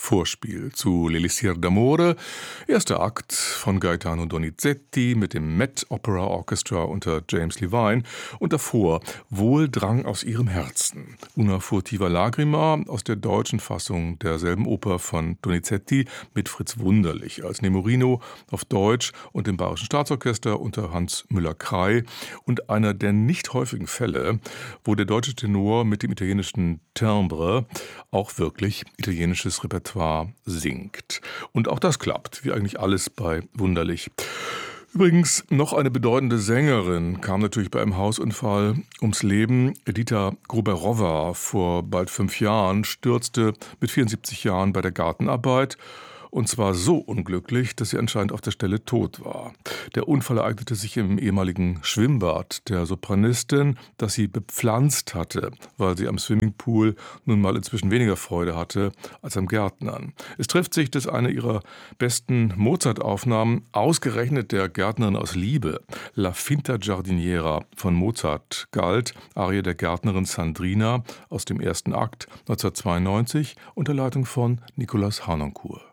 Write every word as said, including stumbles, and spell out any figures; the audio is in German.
Vorspiel zu L'Elisir d'Amore, erster Akt von Gaetano Donizetti mit dem Met Opera Orchestra unter James Levine und davor Wohl drang aus ihrem Herzen, Una furtiva lagrima aus der deutschen Fassung derselben Oper von Donizetti mit Fritz Wunderlich als Nemorino auf Deutsch und dem Bayerischen Staatsorchester unter Hans Müller-Krey und einer der nicht häufigen Fälle, wo der deutsche Tenor mit dem italienischen Timbre auch wirklich italienisches Repertoire singt. Und auch das klappt, wie eigentlich alles bei Wunderlich. Übrigens, noch eine bedeutende Sängerin kam natürlich bei einem Hausunfall ums Leben. Edita Gruberowa vor bald fünf Jahren stürzte mit vierundsiebzig Jahren bei der Gartenarbeit. Und zwar so unglücklich, dass sie anscheinend auf der Stelle tot war. Der Unfall ereignete sich im ehemaligen Schwimmbad der Sopranistin, das sie bepflanzt hatte, weil sie am Swimmingpool nun mal inzwischen weniger Freude hatte als am Gärtnern. Es trifft sich, dass eine ihrer besten Mozart-Aufnahmen ausgerechnet der Gärtnerin aus Liebe, La Finta Giardiniera von Mozart, galt, Arie der Gärtnerin Sandrina aus dem ersten Akt neunzehnhundertzweiundneunzig unter Leitung von Nicolas Harnoncourt.